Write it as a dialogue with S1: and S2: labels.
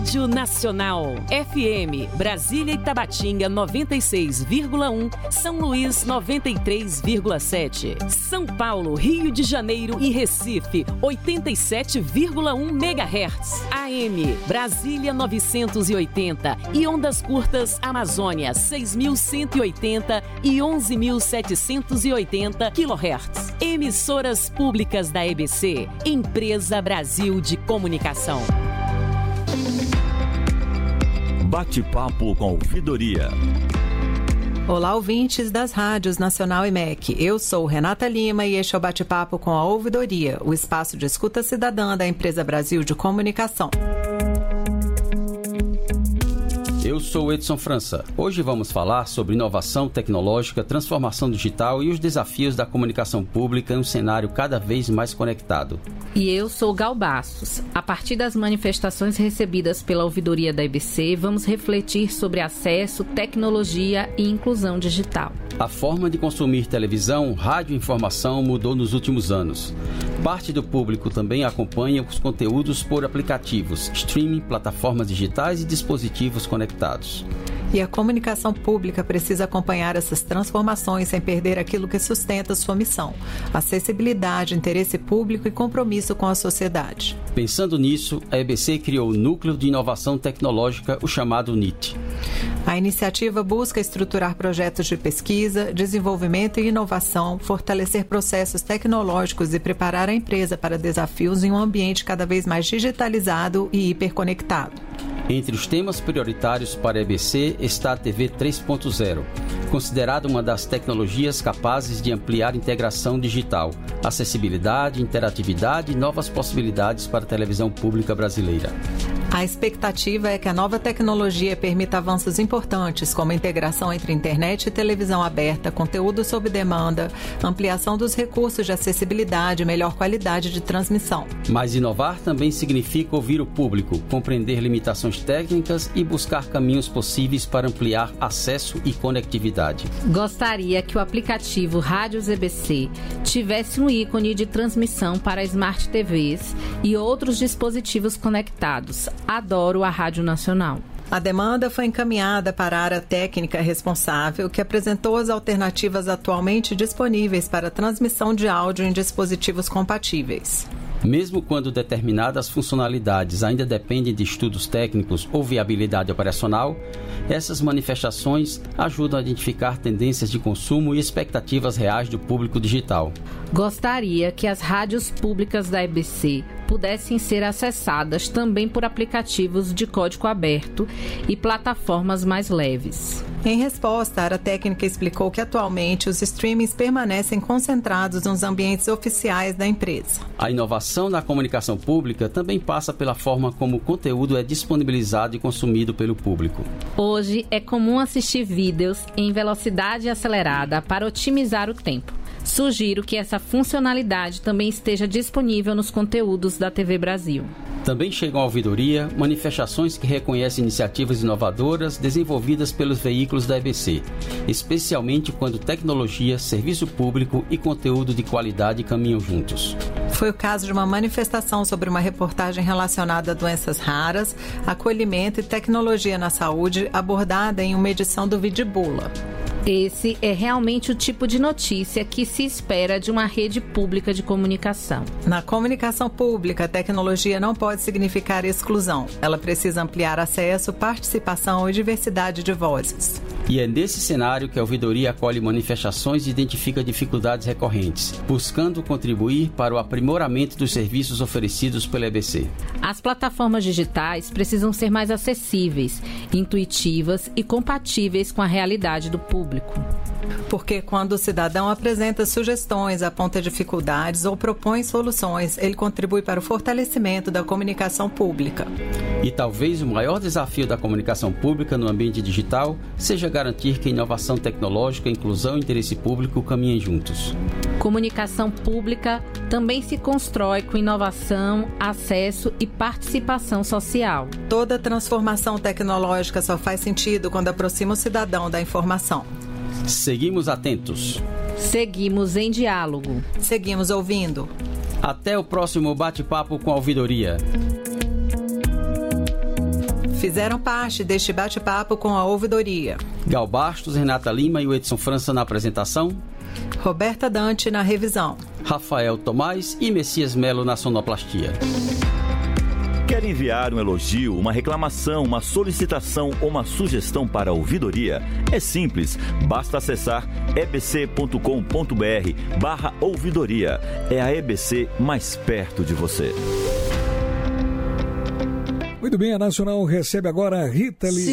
S1: Rádio Nacional. FM, Brasília e Tabatinga 96,1, São Luís 93,7. São Paulo, Rio de Janeiro e Recife 87,1 MHz. AM, Brasília 980 e ondas curtas Amazônia 6.180 e 11.780 kHz. Emissoras públicas da EBC, Empresa Brasil de Comunicação.
S2: Bate-papo com ouvidoria.
S3: Olá, ouvintes das rádios Nacional e MEC. Eu sou Renata Lima e este é o Bate-papo com a Ouvidoria, o espaço de escuta cidadã da Empresa Brasil de Comunicação.
S4: Eu sou Edson França. Hoje vamos falar sobre inovação tecnológica, transformação digital e os desafios da comunicação pública em um cenário cada vez mais conectado.
S5: E eu sou Gal Bastos. A partir das manifestações recebidas pela ouvidoria da EBC, vamos refletir sobre acesso, tecnologia e inclusão digital.
S4: A forma de consumir televisão, rádio e informação mudou nos últimos anos. Parte do público também acompanha os conteúdos por aplicativos, streaming, plataformas digitais e dispositivos conectados.
S3: E a comunicação pública precisa acompanhar essas transformações sem perder aquilo que sustenta sua missão: acessibilidade, interesse público e compromisso com a sociedade.
S4: Pensando nisso, a EBC criou o Núcleo de Inovação Tecnológica, o chamado NIT.
S3: A iniciativa busca estruturar projetos de pesquisa, desenvolvimento e inovação, fortalecer processos tecnológicos e preparar a empresa para desafios em um ambiente cada vez mais digitalizado e hiperconectado.
S4: Entre os temas prioritários para a EBC está a TV 3.0, considerada uma das tecnologias capazes de ampliar a integração digital, acessibilidade, interatividade e novas possibilidades para a televisão pública brasileira.
S3: A expectativa é que a nova tecnologia permita avanços importantes, como a integração entre internet e televisão aberta, conteúdo sob demanda, ampliação dos recursos de acessibilidade e melhor qualidade de transmissão.
S4: Mas inovar também significa ouvir o público, compreender limitações técnicas e buscar caminhos possíveis para ampliar acesso e conectividade.
S5: Gostaria que o aplicativo Rádios EBC tivesse um ícone de transmissão para Smart TVs e outros dispositivos conectados. Adoro a Rádio Nacional.
S3: A demanda foi encaminhada para a área técnica responsável, que apresentou as alternativas atualmente disponíveis para a transmissão de áudio em dispositivos compatíveis.
S4: Mesmo quando determinadas funcionalidades ainda dependem de estudos técnicos ou viabilidade operacional, essas manifestações ajudam a identificar tendências de consumo e expectativas reais do público digital.
S5: Gostaria que as rádios públicas da EBC pudessem ser acessadas também por aplicativos de código aberto e plataformas mais leves.
S3: Em resposta, a área técnica explicou que atualmente os streamings permanecem concentrados nos ambientes oficiais da empresa.
S4: A inovação na comunicação pública também passa pela forma como o conteúdo é disponibilizado e consumido pelo público.
S5: Hoje é comum assistir vídeos em velocidade acelerada para otimizar o tempo. Sugiro que essa funcionalidade também esteja disponível nos conteúdos da TV Brasil.
S4: Também chegam à ouvidoria manifestações que reconhecem iniciativas inovadoras desenvolvidas pelos veículos da EBC, especialmente quando tecnologia, serviço público e conteúdo de qualidade caminham juntos.
S3: Foi o caso de uma manifestação sobre uma reportagem relacionada a doenças raras, acolhimento e tecnologia na saúde, abordada em uma edição do Vidibula.
S5: Esse é realmente o tipo de notícia que se espera de uma rede pública de comunicação.
S3: Na comunicação pública, a tecnologia não pode significar exclusão. Ela precisa ampliar acesso, participação e diversidade de vozes.
S4: E é nesse cenário que a ouvidoria acolhe manifestações e identifica dificuldades recorrentes, buscando contribuir para o aprimoramento dos serviços oferecidos pela EBC.
S5: As plataformas digitais precisam ser mais acessíveis, intuitivas e compatíveis com a realidade do público.
S3: Porque quando o cidadão apresenta sugestões, aponta dificuldades ou propõe soluções, ele contribui para o fortalecimento da comunicação pública.
S4: E talvez o maior desafio da comunicação pública no ambiente digital seja garantir que a inovação tecnológica, inclusão e interesse público caminhem juntos.
S5: Comunicação pública também se constrói com inovação, acesso e participação social.
S3: Toda transformação tecnológica só faz sentido quando aproxima o cidadão da informação.
S4: Seguimos atentos.
S5: Seguimos em diálogo.
S3: Seguimos ouvindo.
S4: Até o próximo bate-papo com a ouvidoria.
S3: fizeram parte deste bate-papo com a ouvidoria.
S4: Gal Bastos, Renata Lima e o Edson França na apresentação.
S3: Roberta Dante na revisão.
S4: Rafael Tomás e Messias Melo na sonoplastia.
S2: Quer enviar um elogio, uma reclamação, uma solicitação ou uma sugestão para a ouvidoria? É simples, basta acessar ebc.com.br/ouvidoria. É a EBC mais perto de você.
S6: Muito bem, a Nacional recebe agora a Rita Lee.